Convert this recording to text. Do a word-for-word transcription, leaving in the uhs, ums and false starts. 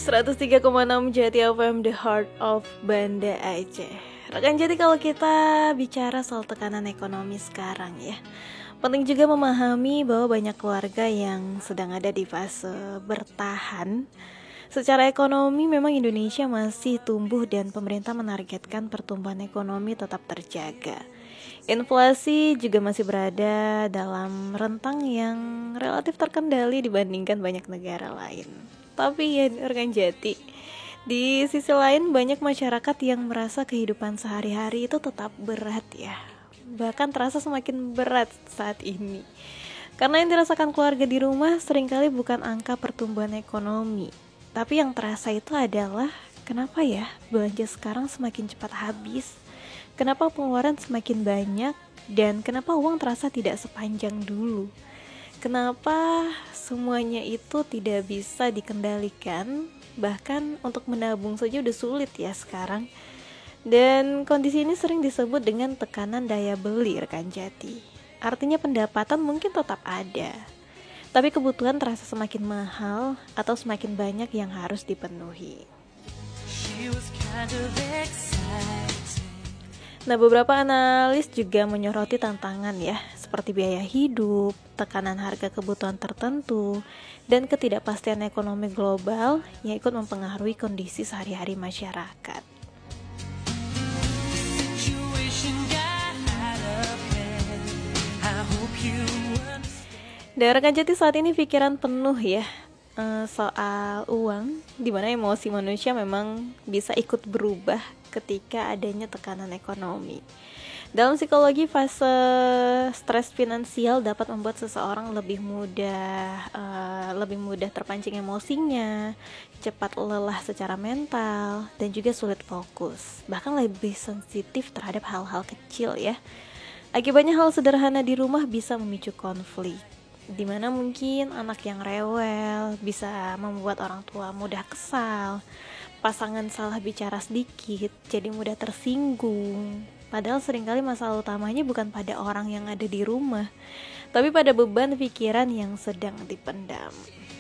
seratus tiga koma enam Jati F M, The Heart of Banda Aceh. Rekan Jati, kalau kita bicara soal tekanan ekonomi sekarang ya, penting juga memahami bahwa banyak keluarga yang sedang ada di fase bertahan. Secara ekonomi memang Indonesia masih tumbuh dan pemerintah menargetkan pertumbuhan ekonomi tetap terjaga. Inflasi juga masih berada dalam rentang yang relatif terkendali dibandingkan banyak negara lain. Tapi ya rekan Jati, di sisi lain banyak masyarakat yang merasa kehidupan sehari-hari itu tetap berat ya. Bahkan terasa semakin berat saat ini. Karena yang dirasakan keluarga di rumah seringkali bukan angka pertumbuhan ekonomi, tapi yang terasa itu adalah kenapa ya belanja sekarang semakin cepat habis, kenapa pengeluaran semakin banyak, dan kenapa uang terasa tidak sepanjang dulu. Kenapa semuanya itu tidak bisa dikendalikan, bahkan untuk menabung saja udah sulit ya sekarang. Dan kondisi ini sering disebut dengan tekanan daya beli rekan Jati. Artinya pendapatan mungkin tetap ada, tapi kebutuhan terasa semakin mahal atau semakin banyak yang harus dipenuhi. Nah, beberapa analis juga menyoroti tantangan ya, seperti biaya hidup, tekanan harga kebutuhan tertentu, dan ketidakpastian ekonomi global yang ikut mempengaruhi kondisi sehari-hari masyarakat. Dan rekan Jati, saat ini pikiran penuh ya soal uang, dimana emosi manusia memang bisa ikut berubah ketika adanya tekanan ekonomi. Dalam psikologi, fase stres finansial dapat membuat seseorang lebih mudah uh, lebih mudah terpancing emosinya, cepat lelah secara mental, dan juga sulit fokus, bahkan lebih sensitif terhadap hal-hal kecil ya. Akibatnya hal sederhana di rumah bisa memicu konflik, dimana mungkin anak yang rewel bisa membuat orang tua mudah kesal, pasangan salah bicara sedikit jadi mudah tersinggung. Padahal seringkali masalah utamanya bukan pada orang yang ada di rumah, tapi pada beban pikiran yang sedang dipendam.